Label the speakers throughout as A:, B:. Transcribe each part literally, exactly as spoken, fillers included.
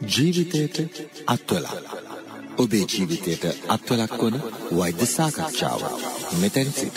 A: ජීවිතයට අත්වලක්. ඔබේ ජීවිතයට අත්වලක් වන වෛද්‍ය සාකච්ඡාව මෙතැන් සිට.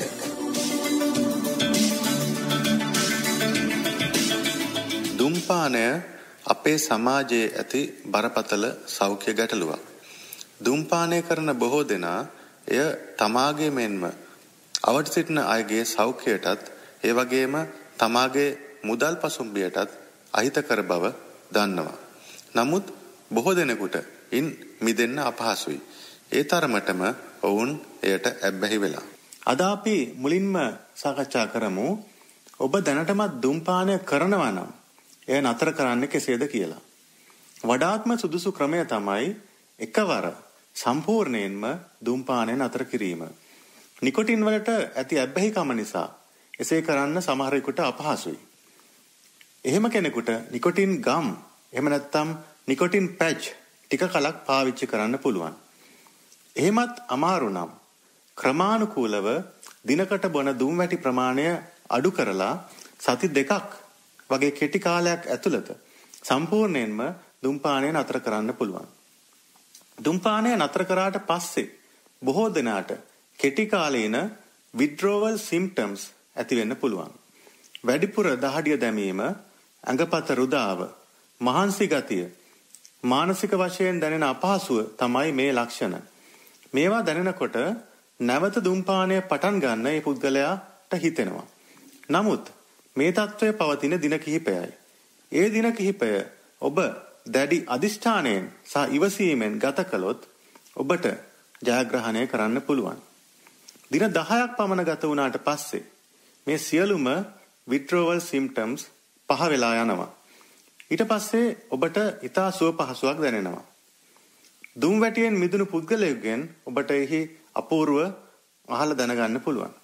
B: දුම්පානය අපේ සමාජයේ ඇති බරපතල සෞඛ්‍ය ගැටලුවක්. දුම්පානය කරන බොහෝ දෙනා එය තමාගේ මෙන්ම අවට සිටින අයගේ සෞඛ්‍යයටත් ඒ වගේම තමාගේ මුදල් පසුම්බියටත් අහිතකර බව දන්නවා. නමුත් බොහෝ දෙනෙකුට ඉන් මිදෙන්න අපහසුයි. ඒ තරමටම ඔවුන් එයට ඇබ්බැහි වෙලා.
C: අද අපි මුලින්ම සාකච්ඡා කරමු ඔබ දැනටමත් දුම්පානය කරනවා නම් එය නතර කරන්න කෙසේද කියලා. වඩාත්ම සුදුසු ක්‍රමය තමයි එකවර සම්පූර්ණයෙන්ම දුම්පානය නතර කිරීම. නිකොටින් වලට ඇති ඇබ්බැහිකම නිසා එසේ කරන්න සමහරෙකුට අපහසුයි. එහෙම කෙනෙකුට නිකොටින් ගම් එහෙම නැත්නම් නිකොටින් පැච් ටික කලක් පාවිච්චි කරන්න පුළුවන්. එහෙමත් අමාරු නම් ක්‍රමානුකූලව දිනකට බොන දුම් වැටි ප්‍රමාණය අඩු කරලා සති දෙකක් වගේ කෙටි කාලයක් ඇතුළත සම්පූර්ණයෙන්ම දුම්පානය නතර කරන්න පුළුවන්. දුම්පානය නතර කරාට පස්සේ බොහෝ දෙනාට කෙටි කාලීන withdrawal symptoms ඇති වෙන්න පුළුවන්. වැඩිපුර දහඩිය දැමීම, ඇඟපත රුදාව, මහන්සි ගතිය, මානසික වශයෙන් දැනෙන අපහසුව තමයි මේ ලක්ෂණ. මේවා දැනෙනකොට නැවත දුම්පානය පටන් ගන්න ඒ පුද්ගලයාට හිතෙනවා. නමුත් මේ තත්ත්වය පවතින දින කිහිපයයි. ඒ දින කිහිපය ඔබ දැඩි අදිෂ්ඨානයෙන් සහ ඉවසීමෙන් ගත කළොත් ඔබට ජයග්‍රහණය කරන්න පුළුවන්. දින දහයක් පමණ ගත වුණාට පස්සේ මේ සියලුම withdrawal symptoms පහ වෙලා යනවා. ඊට පස්සේ ඔබට ඊතා සුව පහසුවක් දැනෙනවා. දුම් වැටියෙන් මිදුණු පුද්ගලයෙකුගෙන් ඔබට එහි අපූර්ව අහලා දැනගන්න පුළුවන්.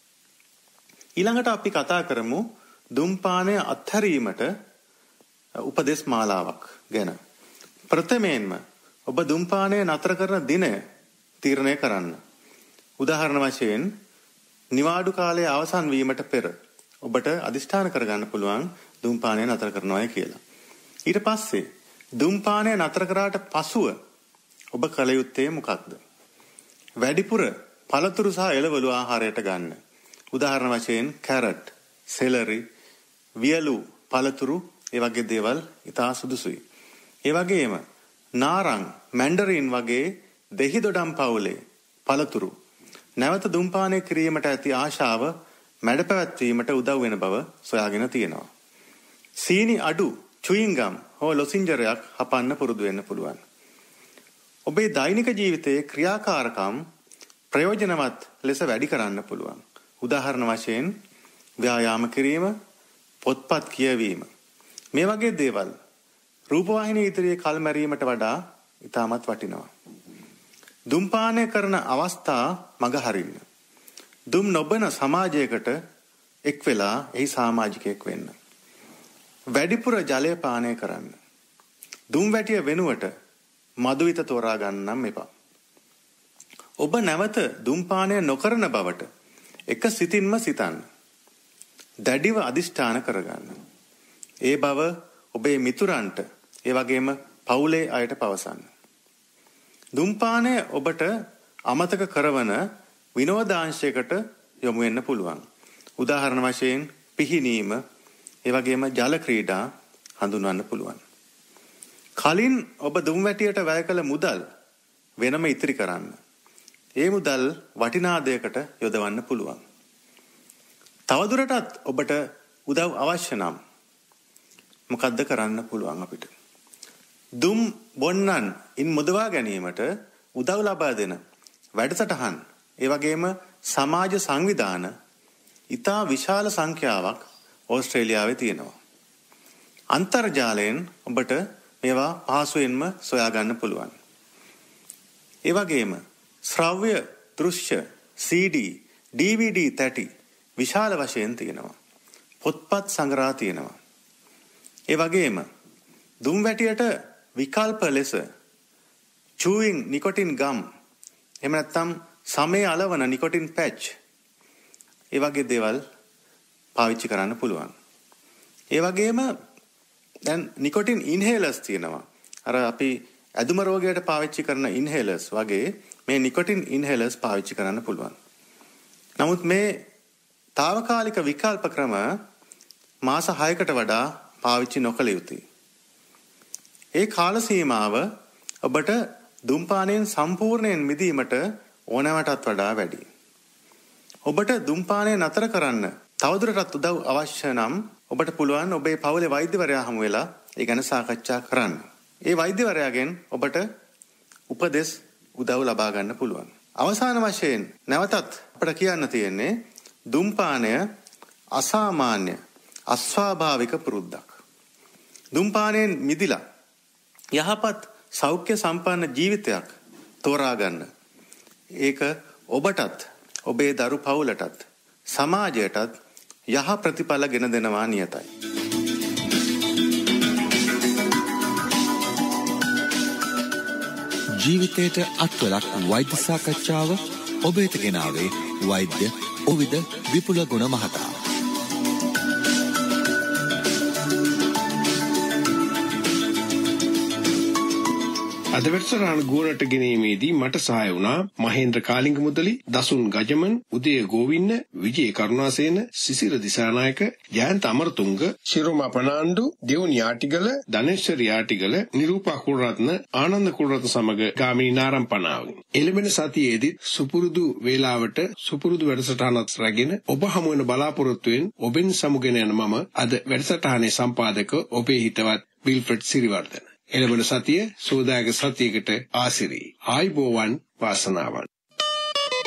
C: ඊළඟට අපි කතා කරමු දුම්පානය අත්හැරීමට උපදෙස් මාලාවක් ගැන. ප්‍රථමයෙන්ම ඔබ දුම්පානය නතර කරන දිනය තීරණය කරන්න. උදාහරණ වශයෙන් නිවාඩු කාලයේ අවසන් වීමට පෙර ඔබට අදිෂ්ඨාන කරගන්න පුළුවන් දුම්පානය නතර කරනවායි කියලා. ඊට පස්සේ දුම්පානය නතර කරාට පසුව ඔබ කල යුත්තේ මොකක්ද? වැඩිපුර පළතුරු සහ එළවලු ආහාරයට ගන්න. උදාහරණ වශයෙන් කැරට්, සෙලරි, වියලු පළතුරු ඒ වගේ දේවල් ඉතා සුදුසුයි. ඒ වගේම නාරං, මැන්ඩරින් වගේ දෙහි දොඩම් පවුලේ පළතුරු නැවත දුම්පානය කිරීමට ඇති ආශාව මැඩ පැවැත්වීමට උදව් වෙන බව සොයාගෙන තියෙනවා. සීනි අඩු chewing gum හෝ ලොසින්ජරයක් හපන්න පුරුදු වෙන්න පුළුවන්. ඔබේ දෛනික ජීවිතයේ ක්‍රියාකාරකම් ප්‍රයෝජනවත් ලෙස වැඩි කරන්න පුළුවන්. උදාහරණ වශයෙන් ව්‍යායාම කිරීම, පොත්පත් කියවීම. මේ වගේ දේවල් රූපවාහිනී ඉදිරියේ කල් මැරීමට වඩා ඉතාමත් වටිනවා. දුම්පානය කරන අවස්ථා මග හරින්න. දුම් නොබන සමාජයකට එක් වෙලා එහි සමාජිකයෙක් වෙන්න. වැඩිපුර ජලය පානය කරන්න. දුම් වැටිය වෙනුවට මදුවිත තෝරා ගන්නම් එපා. ඔබ නැවත දුම්පානය නොකරන බවට එක සිතින්ම සිතන්න. දැඩිව අදිෂ්ඨාන කරගන්න. ඒ බව ඔබේ මිතුරන්ට ඒ වගේම පවුලේ අයට පවසන්න. දුම්පානය ඔබට අමතක කරවන විනෝදාංශයකට යොමු වෙන්න පුළුවන්. උදාහරණ වශයෙන් පිහිනීම, ඒ වගේම ජල ක්‍රීඩා හඳුන්වන්න පුළුවන්. කලින් ඔබ දුම් වැටියට වැය කළ මුදල් වෙනම ඉතිරි කරන්න. ඒ මුදල් වටිනා දෙයකට යොදවන්න පුළුවන්. තවදුරටත් ඔබට උදව් අවශ්‍ය නම් මොකද්ද කරන්න පුළුවන් අපිට? දුම් බොන්නන් ඉන් මුදවා ගැනීමට උදව් ලබා දෙන වැඩසටහන් ඒ වගේම සමාජ සංවිධාන ඉතා විශාල සංඛ්‍යාවක් ඕස්ට්‍රේලියාවේ තියෙනවා. අන්තර්ජාලයෙන් ඔබට මේවා පහසුවෙන්ම සොයා ගන්න පුළුවන්. ඒ වගේම ශ්‍රව්‍ය දෘශ්‍ය සී ඩී, ඩී වී ඩී තැටි විශාල වශයෙන් තියෙනවා. පොත්පත් සංග්‍රහ තියෙනවා. ඒ වගේම දුම් වැටියට විකල්ප ලෙස chewing nicotine gum එහෙම නැත්නම් සමේ අලවන nicotine patch ඒ වගේ දේවල් පාවිච්චි කරන්න පුළුවන්. ඒ වගේම දැන් nicotine inhalers තියෙනවා. අර අපි ඇදුම රෝගයට පාවිච්චි කරන ඉන්හෙලර්ස් වගේ මේ නිකොටින් ඉන්හෙලර්ස් පාවිච්චි කරන්න පුළුවන්. නමුත් මේ తాවකාලික විකල්ප ක්‍රම මාස හයකට වඩා පාවිච්චි නොකළ යුතුයි. ඒ කාල සීමාව ඔබට දුම්පානයෙන් සම්පූර්ණයෙන් මිදීමට ඕනෑමටත් වඩා වැඩි. ඔබට දුම්පානය නතර කරන්න තවදුරටත් උදව් අවශ්‍ය නම් ඔබට පුළුවන් ඔබේ පවුලේ වෛද්‍යවරයා හමු වෙලා ඒ ගැන සාකච්ඡා කරන්න. ඒ වෛද්‍යවරයාගෙන් ඔබට උපදෙස් උදව් ලබා ගන්න පුළුවන්. අවසාන වශයෙන් නැවතත් අපට කියන්න තියෙන්නේ දුම්පානය අසාමාන්‍ය අස්වාභාවික පුරුද්දක්. දුම්පානයෙන් මිදිලා යහපත් සෞඛ්‍ය සම්පන්න ජීවිතයක් තෝරා ගන්න. ඒක ඔබටත් ඔබේ දරු පවුලටත් සමාජයටත් යහ ප්‍රතිඵල ගෙන දෙනවා නියතයි.
A: ජීවිතයට අත්වලක් වෛද්‍ය සාකච්ඡාව ඔබ වෙත ගෙනාවේ වෛද්‍ය ඔවිද විපුල ගුණ මහතා.
D: අද වැඩසටහන ගුවනට ගෙනීමේදී මට සහාය වුණා මහේන්ද්‍ර කාලිංග මුදලි, දසුන් ගජමන්, උදය ගෝවින්න, විජේ කරුණාසේන, සිසිර දිසානායක, ජයන්ත අමරතුංග, ශිරෝමා ප්‍රනාන්දු, දෙවුනි ආටිගල, ධනේශ්වරි ආටිගල, නිරූපා කුලරත්න, ආනන්ද කුලරත්න සමග ගාමිණී නාරම්පනාවගේ. එළඹෙන සතියේදී සුපුරුදු වේලාවට සුපුරුදු වැඩසටහනක් රැගෙන ඔබ හමු වෙන බලාපොරොත්තුවෙන් ඔබෙන් සමුගෙන යන මම අද වැඩසටහනේ සම්පාදක ඔබේ හිතවත් විල්ෆ්‍රඩ් සිරිවර්ධන. එළඹෙන සතිය සෝදායක සතියකට ආසිරි. ආයිබෝවන් වාසනාවන්.